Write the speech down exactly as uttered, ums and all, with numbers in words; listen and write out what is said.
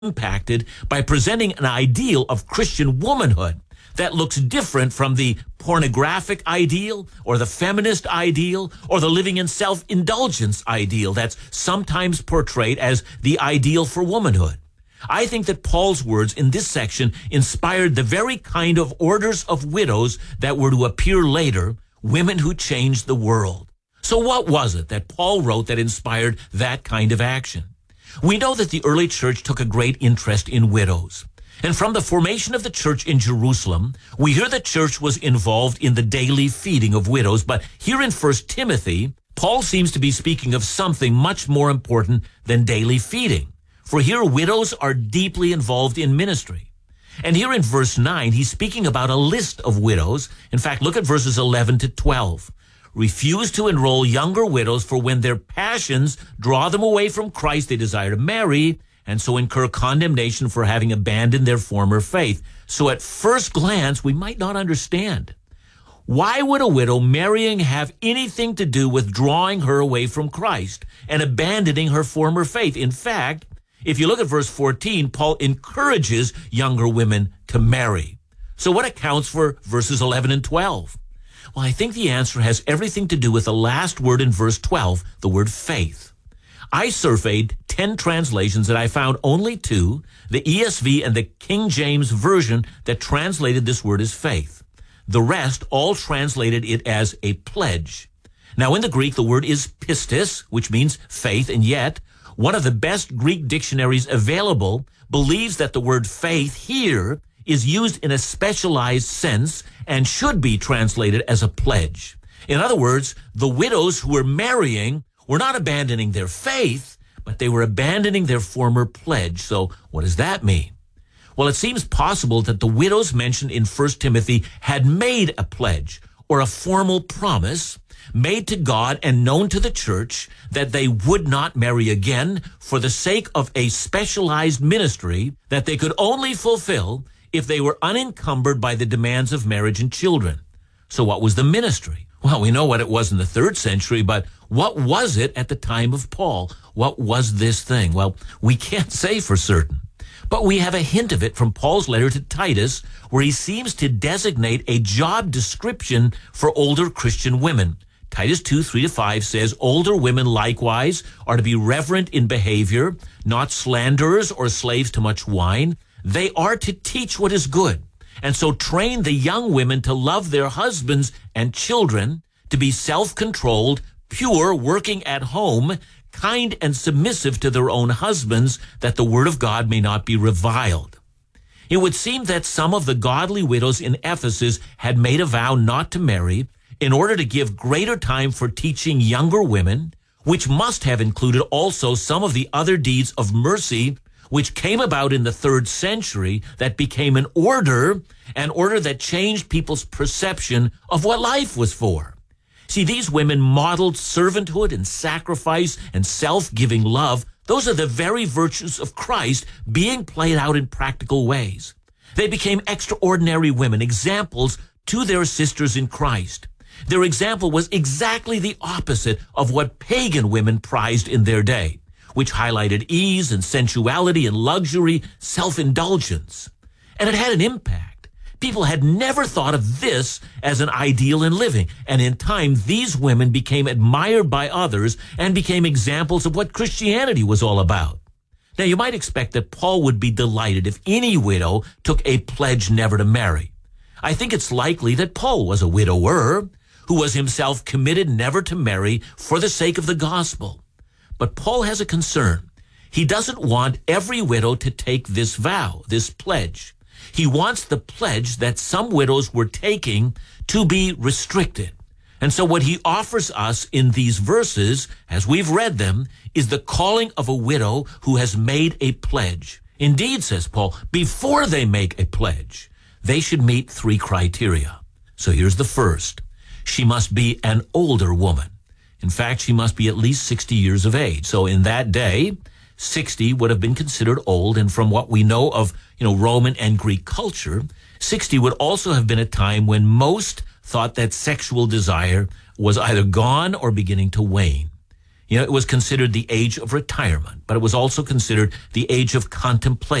impacted by presenting an ideal of Christian womanhood that looks different from the pornographic ideal or the feminist ideal or the living in self-indulgence ideal that's sometimes portrayed as the ideal for womanhood. I think that Paul's words in this section inspired the very kind of orders of widows that were to appear later, women who changed the world. So what was it that Paul wrote that inspired that kind of action? We know that the early church took a great interest in widows. And from the formation of the church in Jerusalem, we hear the church was involved in the daily feeding of widows. But here in First Timothy, Paul seems to be speaking of something much more important than daily feeding. For here, widows are deeply involved in ministry. And here in verse nine, he's speaking about a list of widows. In fact, look at verses eleven to twelve. Refuse to enroll younger widows, for when their passions draw them away from Christ, they desire to marry, and so incur condemnation for having abandoned their former faith. So at first glance, we might not understand. Why would a widow marrying have anything to do with drawing her away from Christ and abandoning her former faith? In fact, if you look at verse fourteen, Paul encourages younger women to marry. So what accounts for verses eleven and twelve? Well, I think the answer has everything to do with the last word in verse twelve, the word faith. I surveyed ten translations and I found only two, the E S V and the King James Version, that translated this word as faith. The rest all translated it as a pledge. Now, in the Greek, the word is pistis, which means faith, and yet one of the best Greek dictionaries available believes that the word faith here is used in a specialized sense and should be translated as a pledge. In other words, the widows who were marrying were not abandoning their faith, but they were abandoning their former pledge. So what does that mean? Well, it seems possible that the widows mentioned in First Timothy had made a pledge or a formal promise made to God and known to the church that they would not marry again for the sake of a specialized ministry that they could only fulfill if they were unencumbered by the demands of marriage and children. So what was the ministry? Well, we know what it was in the third century, but what was it at the time of Paul? What was this thing? Well, we can't say for certain, but we have a hint of it from Paul's letter to Titus, where he seems to designate a job description for older Christian women. Titus two, three to five says, older women likewise are to be reverent in behavior, not slanderers or slaves to much wine. They are to teach what is good, and so train the young women to love their husbands and children, to be self-controlled, pure, working at home, kind and submissive to their own husbands, that the word of God may not be reviled. It would seem that some of the godly widows in Ephesus had made a vow not to marry in order to give greater time for teaching younger women, which must have included also some of the other deeds of mercy which came about in the third century that became an order, an order that changed people's perception of what life was for. See, these women modeled servanthood and sacrifice and self-giving love. Those are the very virtues of Christ being played out in practical ways. They became extraordinary women, examples to their sisters in Christ. Their example was exactly the opposite of what pagan women prized in their day, which highlighted ease and sensuality and luxury, self-indulgence. And it had an impact. People had never thought of this as an ideal in living. And in time, these women became admired by others and became examples of what Christianity was all about. Now, you might expect that Paul would be delighted if any widow took a pledge never to marry. I think it's likely that Paul was a widower who was himself committed never to marry for the sake of the gospel. But Paul has a concern. He doesn't want every widow to take this vow, this pledge. He wants the pledge that some widows were taking to be restricted. And so what he offers us in these verses, as we've read them, is the calling of a widow who has made a pledge. Indeed, says Paul, before they make a pledge, they should meet three criteria. So here's the first. She must be an older woman. In fact, she must be at least sixty years of age. So in that day, sixty would have been considered old. And from what we know of, you know, Roman and Greek culture, sixty would also have been a time when most thought that sexual desire was either gone or beginning to wane. You know, it was considered the age of retirement, but it was also considered the age of contemplation.